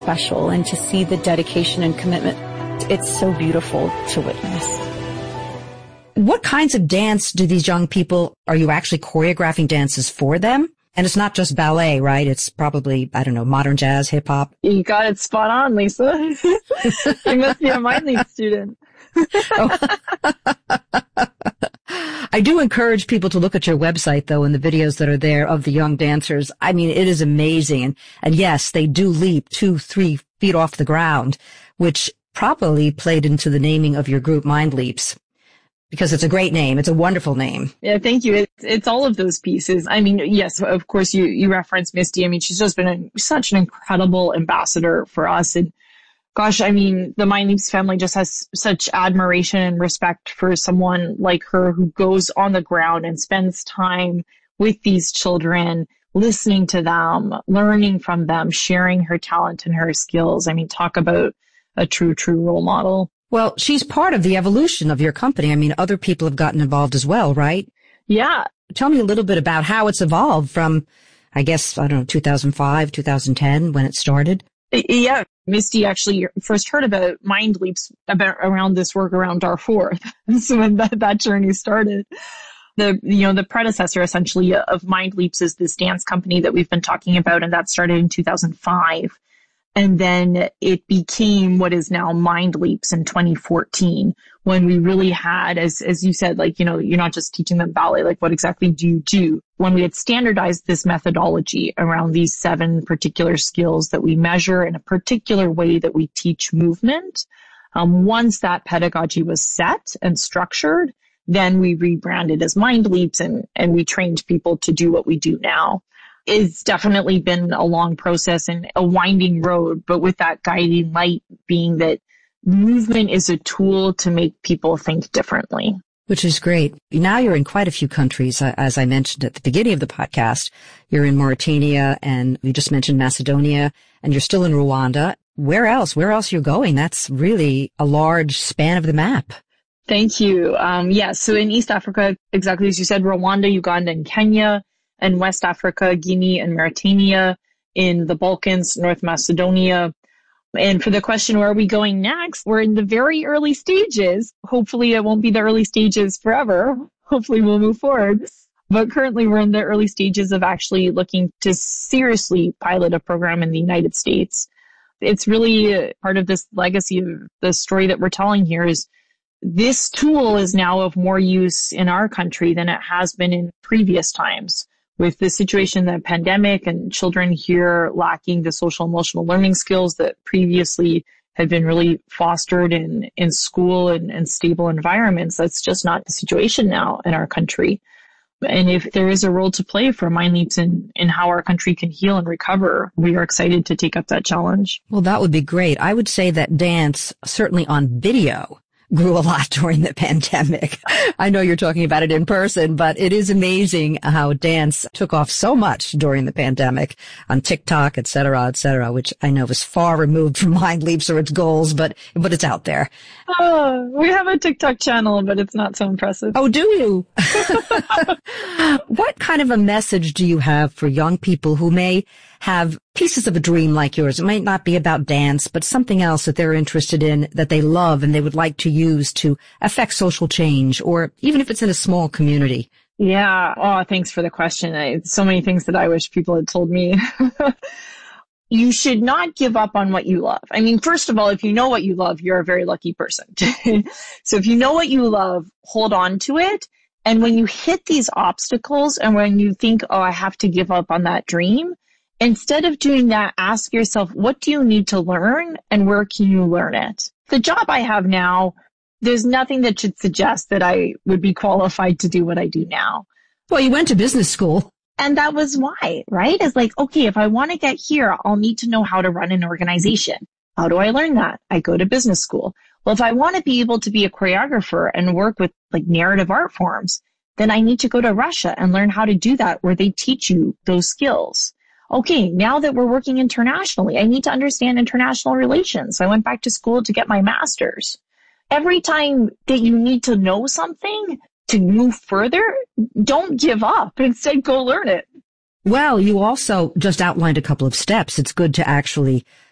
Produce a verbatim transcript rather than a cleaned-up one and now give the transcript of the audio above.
special, and to see the dedication and commitment, it's so beautiful to witness. What kinds of dance do these young people, are you actually choreographing dances for them? And it's not just ballet, right? It's probably, I don't know, modern jazz, hip hop. You got it spot on, Lisa. You must be a Mind Leap student. Oh. I do encourage people to look at your website, though, and the videos that are there of the young dancers. I mean, it is amazing. And, and yes, they do leap two, three feet off the ground, which probably played into the naming of your group, Mind Leaps, because it's a great name. It's a wonderful name. Yeah, thank you. It's, it's all of those pieces. I mean, yes, of course, you, you referenced Misty. I mean, she's just been a, such an incredible ambassador for us. And gosh, I mean, the Mind Leaps family just has such admiration and respect for someone like her who goes on the ground and spends time with these children, listening to them, learning from them, sharing her talent and her skills. I mean, talk about a true, true role model. Well, she's part of the evolution of your company. I mean, other people have gotten involved as well, right? Yeah. Tell me a little bit about how it's evolved from, I guess, I don't know, two thousand five, two thousand ten, when it started. Yeah. Misty actually first heard about Mind Leaps about around this work around Darfur. So when that, that journey started, the, you know, the predecessor essentially of Mind Leaps is this dance company that we've been talking about. And that started in two thousand five. And then it became what is now Mind Leaps in twenty fourteen, when we really had, as, as you said, like, you know, you're not just teaching them ballet, like what exactly do you do? When we had standardized this methodology around these seven particular skills that we measure in a particular way that we teach movement, um, once that pedagogy was set and structured, then we rebranded as Mind Leaps and, and we trained people to do what we do now. It's definitely been a long process and a winding road, but with that guiding light being that movement is a tool to make people think differently. Which is great. Now you're in quite a few countries. As I mentioned at the beginning of the podcast, you're in Mauritania and you just mentioned Macedonia and you're still in Rwanda. Where else? Where else you're going? That's really a large span of the map. Thank you. Um, yes. Yeah, so in East Africa, exactly as you said, Rwanda, Uganda, and Kenya. And West Africa, Guinea and Mauritania, in the Balkans, North Macedonia. And for the question, where are we going next? We're in the very early stages. Hopefully it won't be the early stages forever. Hopefully we'll move forward. But currently we're in the early stages of actually looking to seriously pilot a program in the United States. It's really part of this legacy of the story that we're telling here is this tool is now of more use in our country than it has been in previous times. With the situation, the pandemic, and children here lacking the social emotional learning skills that previously had been really fostered in, in school and, and stable environments, that's just not the situation now in our country. And if there is a role to play for Mind Leaps in, in how our country can heal and recover, we are excited to take up that challenge. Well, that would be great. I would say that dance, certainly on video, grew a lot during the pandemic. I know you're talking about it in person, but it is amazing how dance took off so much during the pandemic on TikTok, et cetera, et cetera, which I know is far removed from Mind Leaps or its goals, but, but it's out there. Oh, we have a TikTok channel, but it's not so impressive. Oh, do you? What kind of a message do you have for young people who may have pieces of a dream like yours? It might not be about dance, but something else that they're interested in, that they love and they would like to use to affect social change, or even if it's in a small community. Yeah. Oh, thanks for the question. I, so many things that I wish people had told me. You should not give up on what you love. I mean, first of all, if you know what you love, you're a very lucky person. So if you know what you love, hold on to it. And when you hit these obstacles and when you think, oh, I have to give up on that dream, instead of doing that, ask yourself, what do you need to learn and where can you learn it? The job I have now, there's nothing that should suggest that I would be qualified to do what I do now. Well, you went to business school. And that was why, right? It's like, okay, if I want to get here, I'll need to know how to run an organization. How do I learn that? I go to business school. Well, if I want to be able to be a choreographer and work with like narrative art forms, then I need to go to Russia and learn how to do that, where they teach you those skills. Okay, now that we're working internationally, I need to understand international relations. So I went back to school to get my master's. Every time that you need to know something to move further, don't give up. Instead, go learn it. Well, you also just outlined a couple of steps. It's good to actually